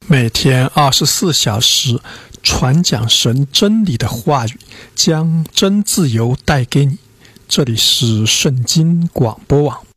每天24小时传讲神真理的话语，将真自由带给你。这里是圣经广播网。